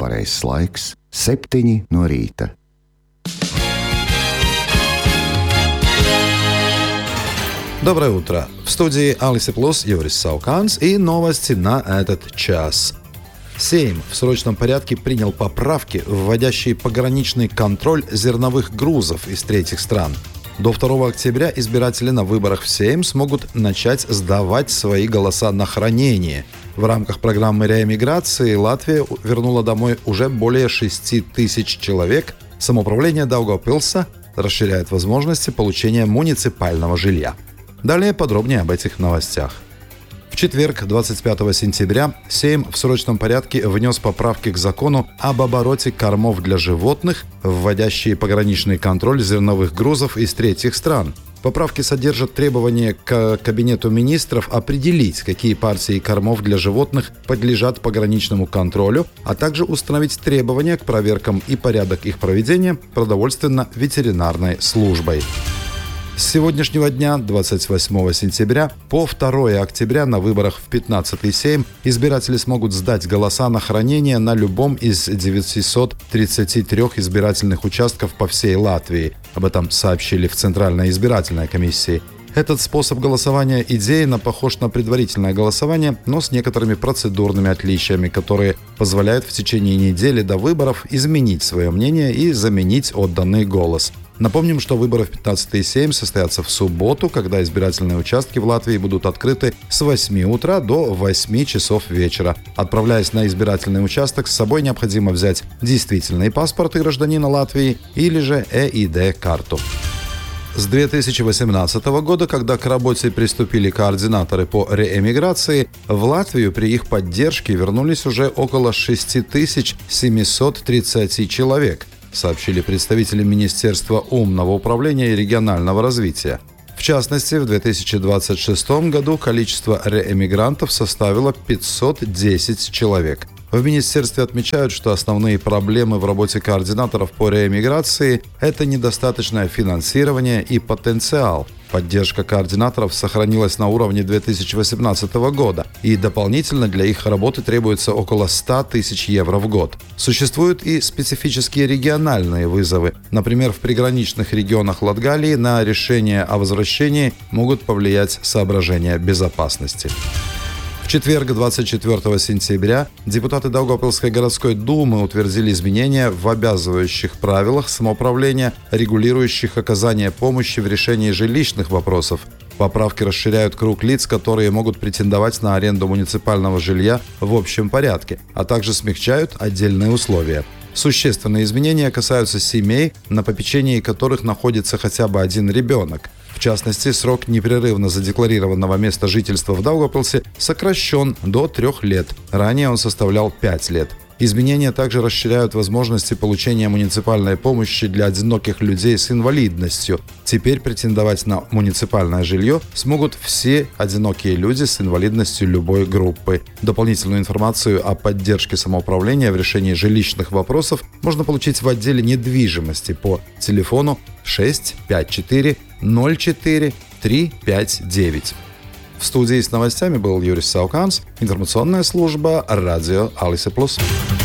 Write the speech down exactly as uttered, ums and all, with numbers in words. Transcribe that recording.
pareizais laiks - septiņi no rīta. Доброе утро! В студии Алисы Плюс Юрис Сауканс и новости на этот час. Сейм в срочном порядке принял поправки, вводящие пограничный контроль зерновых грузов из третьих стран. До второго октября избиратели на выборах в Сейм смогут начать сдавать свои голоса на хранение. В рамках программы реэмиграции Латвия вернула домой уже более шести тысяч человек. Самоуправление Даугавпилса расширяет возможности получения муниципального жилья. Далее подробнее об этих новостях. В четверг, двадцать пятого сентября, Сейм в срочном порядке внес поправки к закону об обороте кормов для животных, вводящие пограничный контроль зерновых грузов из третьих стран. Поправки содержат требование к Кабинету министров определить, какие партии кормов для животных подлежат пограничному контролю, а также установить требования к проверкам и порядок их проведения продовольственно-ветеринарной службой. С сегодняшнего дня, двадцать восьмого сентября, по второго октября на выборах в пятнадцатый Сейм избиратели смогут сдать голоса на хранение на любом из девятисот тридцати трёх избирательных участков по всей Латвии. Об этом сообщили в Центральной избирательной комиссии. Этот способ голосования идейно похож на предварительное голосование, но с некоторыми процедурными отличиями, которые позволяют в течение недели до выборов изменить свое мнение и заменить отданный голос. Напомним, что выборы в пятнадцатый Сейм состоятся в субботу, когда избирательные участки в Латвии будут открыты с восьми утра до восьми часов вечера. Отправляясь на избирательный участок, с собой необходимо взять действительный паспорт гражданина Латвии или же э и дэ-карту. С две тысячи восемнадцатого года, когда к работе приступили координаторы по реэмиграции, в Латвию при их поддержке вернулись уже около шесть тысяч семьсот тридцать человек, сообщили представители Министерства умного управления и регионального развития. В частности, в две тысячи двадцать шестом году количество реэмигрантов составило пятьсот десять человек. В министерстве отмечают, что основные проблемы в работе координаторов по реэмиграции – это недостаточное финансирование и потенциал. Поддержка координаторов сохранилась на уровне две тысячи восемнадцатого года, и дополнительно для их работы требуется около ста тысяч евро в год. Существуют и специфические региональные вызовы. Например, в приграничных регионах Латгалии на решение о возвращении могут повлиять соображения безопасности. В четверг, двадцать четвёртого сентября, депутаты Даугавпилской городской думы утвердили изменения в обязывающих правилах самоуправления, регулирующих оказание помощи в решении жилищных вопросов. Поправки расширяют круг лиц, которые могут претендовать на аренду муниципального жилья в общем порядке, а также смягчают отдельные условия. Существенные изменения касаются семей, на попечении которых находится хотя бы один ребенок. В частности, срок непрерывно задекларированного места жительства в Даугавпилсе сокращен до трех лет. Ранее он составлял пять лет. Изменения также расширяют возможности получения муниципальной помощи для одиноких людей с инвалидностью. Теперь претендовать на муниципальное жилье смогут все одинокие люди с инвалидностью любой группы. Дополнительную информацию о поддержке самоуправления в решении жилищных вопросов можно получить в отделе недвижимости по телефону шесть пять четыре ноль четыре три пять девять. В студии с новостями был Юрис Сауканс, информационная служба радио Алисы Плюс.